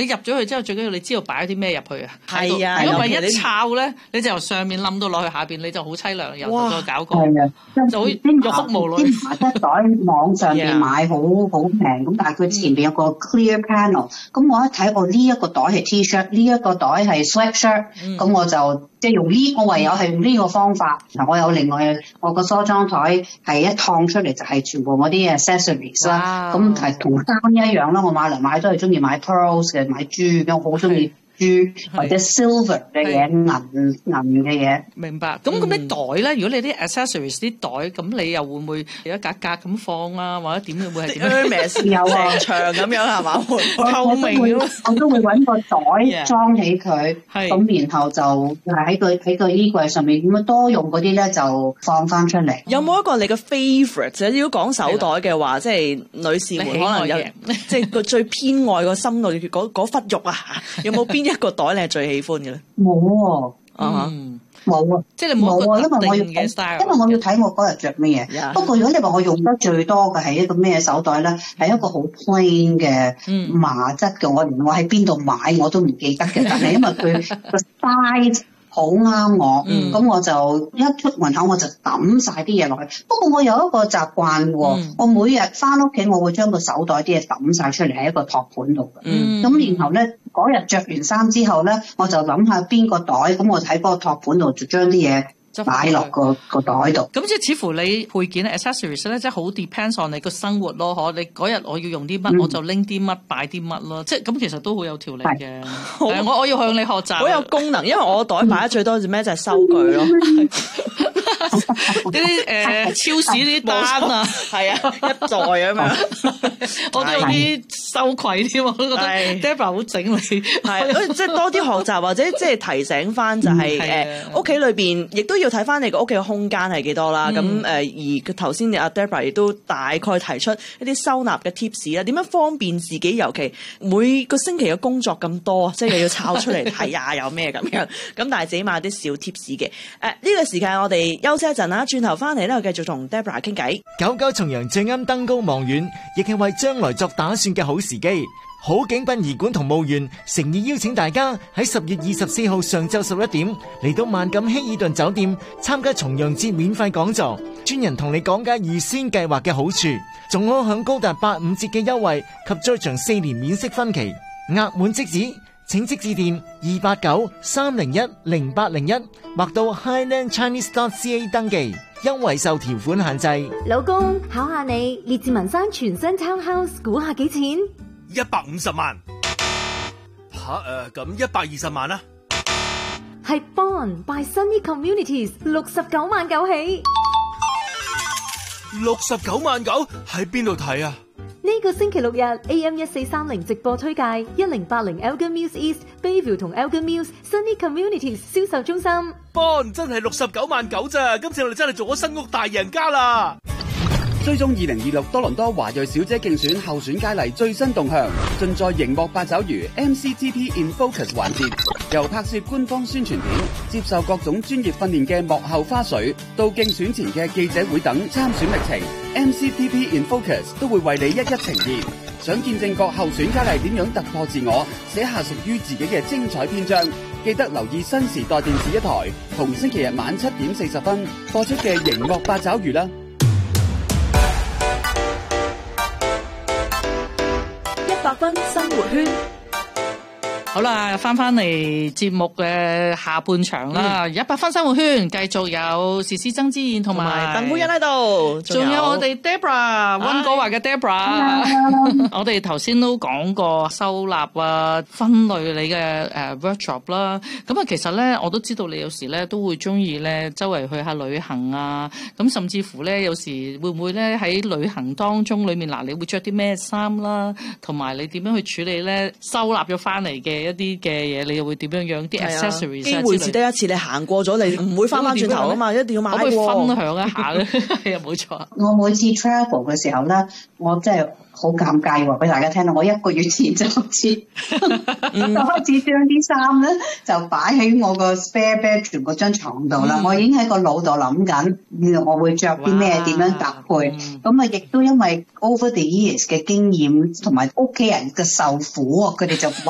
你入咗去之後，最緊要你知道擺咗啲咩入去啊。 係啊， 如果唔係一抄咧，你就由上面冧到落去下邊，你就好凄涼，又再搞過。 係啊， 就好欲哭無淚。 啲麻質袋網上邊買好平，咁但係佢前邊有個 clear panel，咁我一睇我呢一個袋係 T-shirt， 呢一個袋係 sweatshirt，咁我就即係用呢，我唯有係用呢個方法。嗱，我有另外我個梳妝台係一燙出嚟就係全部嗰啲 accessories 啦，咁係同衫一樣啦。我買嚟買都係中意買 pearls 嘅，買珠嘅，我好中意珠或者 silver 嘅嘢，銀嘅嘢。 明白。咁啲袋咧，如果你啲 accessories 啲袋，咁你又會唔會有一格格咁放啊，或者點會係點樣？有啊，長咁樣係嘛？ 透明我都會揾個袋裝起佢，咁然後就喺個衣櫃上面咁樣多用嗰啲咧就放翻出嚟。 有冇一個你嘅 favourite？ 如果講手袋嘅話，即係女士們可能有，即係個最偏愛個心裏嗰忽肉啊，有冇邊一個袋你係最喜歡嘅咧？ 冇喎，冇啊， 即係你冇一個特定嘅 style， 因為我要睇我嗰日着乜嘢。不過如果你話我用得最多嘅係一個咩手袋咧，係一個好 plain 嘅麻質嘅，我連我喺邊度買我都唔記得嘅，但係因為佢個 size 好啱我，咁我就一出門口我就抌晒啲嘢落去。不過我有一個習慣喎，我每日翻屋企我會將個手袋啲嘢抌晒出嚟喺一個托盤度嘅。咁然後咧嗰日着完衫之後咧，我就諗下邊個袋，咁我喺嗰個托盤度就將啲嘢擺落個袋度。 咁即係似乎你配件 accessories 咧，即係好 depends on 你個生活咯，嗬？你嗰日我要用啲乜，我就拎啲乜擺啲乜咯。即係咁，其實都好有條理嘅。我要向你學習。好有功能，因為我袋擺得最多係咩？就係收據咯。 呢啲超市啲單啊， 係啊，一袋咁樣。 我都有啲羞愧添，我都覺得 Deborah 好整理。 係，即係多啲學習或者即係提醒翻，就係屋企裏邊亦都要睇翻你個屋企嘅空間係幾多啦。咁而頭先阿 Deborah 亦都大概提出一啲收納嘅 tips 啦，點樣方便自己，尤其每個星期嘅工作咁多，即係又要抄出嚟睇下有咩咁樣。咁但係自己買啲小 tips 嘅。呢個時間我哋休息一陣啦，轉頭翻嚟咧，我繼續同 Deborah 傾偈。 九九重陽正啱登高望遠，亦係為將來作打算嘅好時機。好景殯儀館同墓園誠意邀請大家喺10月24號上晝11點嚟到萬錦希爾頓酒店參加重陽節免費講座，專人同你講解預先計劃嘅好處，仲可享高達85折嘅優惠及最長4年免息分期。額滿即止，請即致電289-301-0801或到 highlandchinese.ca 登記，優惠受條款限制。 老公，考下你，列治文山全新 townhouse 估下幾錢 ？150萬。咁120萬啦。 係 Bond by Sunny Communities 69萬9起。 69萬9喺邊度睇啊？ 呢個星期六日 AM1430 直播推介1080 Elgin Mills East Bayview 同 Elgin Mills Sunny Communities 銷售中心。 Bond 真係69萬9咋，今次我哋真係做咗新屋大贏家啦！ 追蹤2026多倫多華裔小姐競選候選佳麗最新動向，盡在熒幕八爪魚 MCTP in Focus 環節，由拍攝官方宣傳片、接受各種專業訓練嘅幕後花絮，到競選前嘅記者會等參選歷程 ，MCTP in Focus 都會為你一一呈現。想見證各候選佳麗點樣突破自我，寫下屬於自己嘅精彩篇章，記得留意新時代電視一台，同星期日晚7點40分播出嘅熒幕八爪魚啦。 100分生活圈。 好啦，翻嚟節目嘅下半場啦。100分生活圈繼續有時事曾之燕同埋鄧佩欣喺度， 仲有我哋 Deborah 溫哥華嘅 Deborah。我哋頭先都講過收納啊、分類你嘅workshop 啦。咁啊，其實咧我都知道你有時咧都會中意咧周圍去下旅行啊。咁甚至乎咧有時會唔會咧喺旅行當中裏面嗱，你會着啲咩衫啦，同埋你點樣去處理咧收納咗翻嚟嘅一啲嘅嘢，你又會點樣樣啲 accessories？ 機會只得一次，你行過咗你唔會翻轉頭啊嘛，一定要買。可唔可以分享一下咧？係啊，冇錯。 我每次 travel 嘅時候咧，我真係好尷尬喎，俾大家聽到。我1個月前就開始將啲衫咧就擺喺我個 spare bedroom 嗰張床度啦。我已經喺個腦度諗緊，我會着啲咩，點樣搭配。咁啊，亦都因為 over the years 嘅經驗同埋屋企人嘅受苦，佢哋就